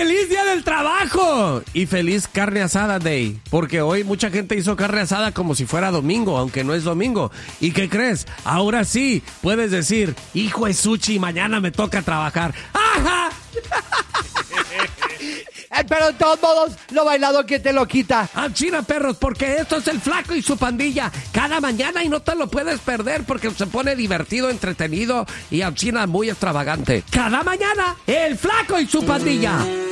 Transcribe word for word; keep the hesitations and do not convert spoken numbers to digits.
¡Feliz Día del Trabajo! Y feliz Carne Asada Day, porque hoy mucha gente hizo carne asada como si fuera domingo, aunque no es domingo. ¿Y qué crees? Ahora sí, puedes decir, hijo de Suchi, mañana me toca trabajar. ¡Ajá! Pero de todos modos, lo bailado que te lo quita. ¡Ah, China, perros! Porque esto es el Flaco y su pandilla. Cada mañana y no te lo puedes perder porque se pone divertido, entretenido y al China muy extravagante. Cada mañana, el Flaco y su pandilla.